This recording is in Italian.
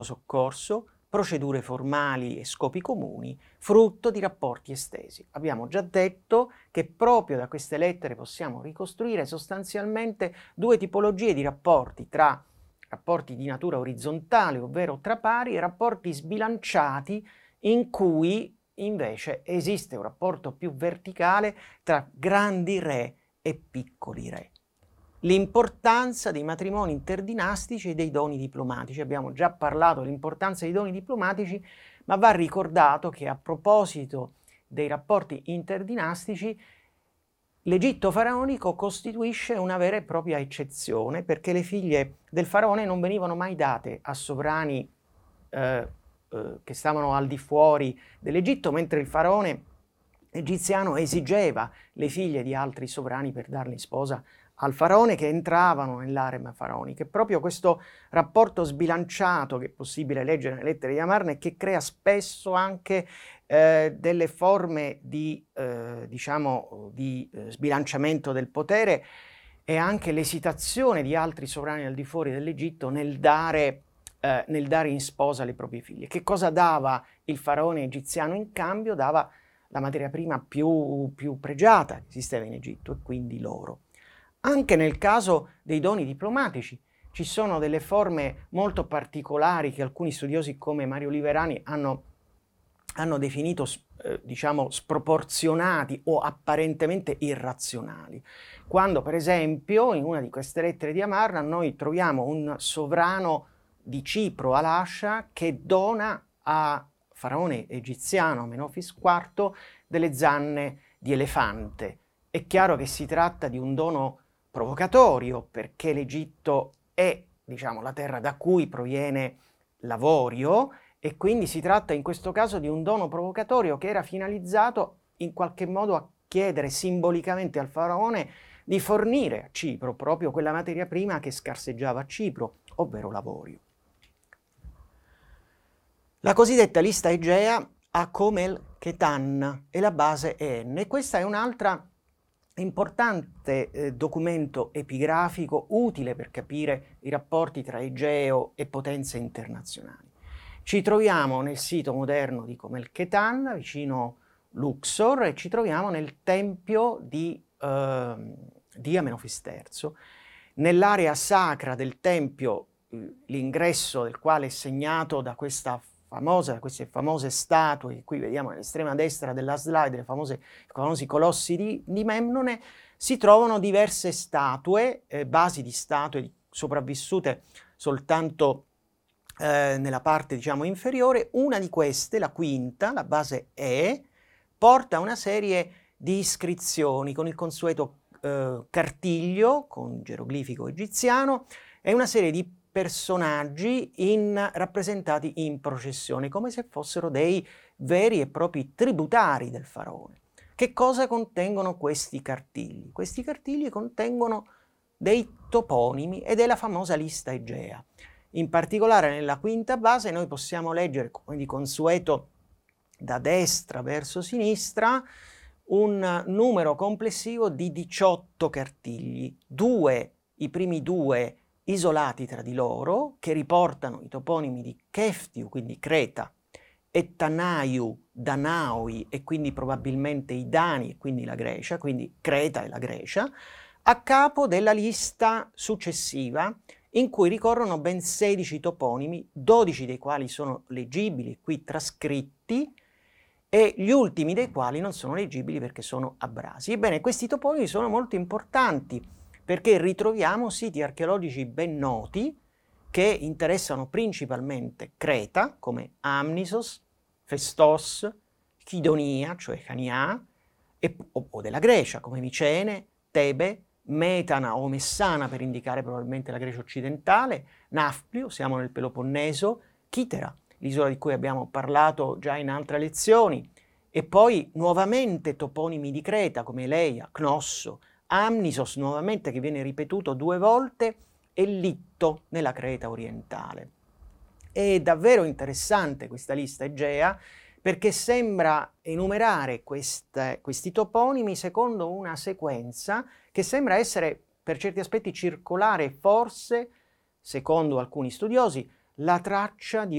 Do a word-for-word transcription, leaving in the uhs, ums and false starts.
soccorso, procedure formali e scopi comuni, frutto di rapporti estesi. Abbiamo già detto che proprio da queste lettere possiamo ricostruire sostanzialmente due tipologie di rapporti, tra rapporti di natura orizzontale, ovvero tra pari, e rapporti sbilanciati in cui invece esiste un rapporto più verticale tra grandi re e piccoli re. L'importanza dei matrimoni interdinastici e dei doni diplomatici. Abbiamo già parlato dell'importanza dei doni diplomatici, ma va ricordato che a proposito dei rapporti interdinastici, l'Egitto faraonico costituisce una vera e propria eccezione, perché le figlie del faraone non venivano mai date a sovrani eh, eh, che stavano al di fuori dell'Egitto, mentre il faraone egiziano esigeva le figlie di altri sovrani per darle in sposa al faraone, che entravano nell'harem faraonico. E proprio questo rapporto sbilanciato, che è possibile leggere nelle lettere di Amarna, e che crea spesso anche eh, delle forme di, eh, diciamo, di eh, sbilanciamento del potere, e anche l'esitazione di altri sovrani al di fuori dell'Egitto nel dare, eh, nel dare in sposa le proprie figlie. Che cosa dava il faraone egiziano in cambio? Dava la materia prima più, più pregiata che esisteva in Egitto, e quindi l'oro. Anche nel caso dei doni diplomatici ci sono delle forme molto particolari che alcuni studiosi come Mario Liverani hanno, hanno definito eh, diciamo sproporzionati o apparentemente irrazionali. Quando per esempio in una di queste lettere di Amarna noi troviamo un sovrano di Cipro, Alascia, che dona a faraone egiziano Menofis quarto delle zanne di elefante. È chiaro che si tratta di un dono provocatorio, perché l'Egitto è, diciamo, la terra da cui proviene l'avorio, e quindi si tratta in questo caso di un dono provocatorio che era finalizzato in qualche modo a chiedere simbolicamente al faraone di fornire a Cipro proprio quella materia prima che scarseggiava a Cipro, ovvero l'avorio. La cosiddetta lista egea ha come il Chetan e la base E N, e questa è un'altra importante eh, documento epigrafico utile per capire i rapporti tra Egeo e potenze internazionali. Ci troviamo nel sito moderno di Comel Chetan, vicino Luxor, e ci troviamo nel tempio di, eh, di Amenofis terzo. Nell'area sacra del tempio, l'ingresso del quale è segnato da questa famosa, queste famose statue che qui vediamo all'estrema destra della slide, le famose, i famosi colossi di, di Memnone, si trovano diverse statue, eh, basi di statue sopravvissute soltanto eh, nella parte, diciamo, inferiore. Una di queste, la quinta, la base E, porta una serie di iscrizioni con il consueto eh, cartiglio, con geroglifico egiziano, e una serie di personaggi in, rappresentati in processione, come se fossero dei veri e propri tributari del faraone. Che cosa contengono questi cartigli? Questi cartigli contengono dei toponimi ed è la famosa lista egea. In particolare nella quinta base noi possiamo leggere, come di consueto, da destra verso sinistra, un numero complessivo di diciotto cartigli, due, i primi due isolati tra di loro, che riportano i toponimi di Keftiu, quindi Creta, e Tanaiu, Danaoi, e quindi probabilmente i Dani, e quindi la Grecia, quindi Creta e la Grecia, a capo della lista successiva, in cui ricorrono ben sedici toponimi, dodici dei quali sono leggibili, qui trascritti, e gli ultimi dei quali non sono leggibili perché sono abrasi. Ebbene, questi toponimi sono molto importanti, perché ritroviamo siti archeologici ben noti che interessano principalmente Creta, come Amnisos, Festos, Chidonia, cioè Chania, e, o, o della Grecia, come Micene, Tebe, Metana o Messana, per indicare probabilmente la Grecia occidentale, Nafplio, siamo nel Peloponneso, Chitera, l'isola di cui abbiamo parlato già in altre lezioni, e poi nuovamente toponimi di Creta, come Eleia, Cnosso, Amnisos, nuovamente, che viene ripetuto due volte, e Litto nella Creta orientale. È davvero interessante questa lista egea, perché sembra enumerare queste, questi toponimi secondo una sequenza che sembra essere per certi aspetti circolare, forse, secondo alcuni studiosi, la traccia di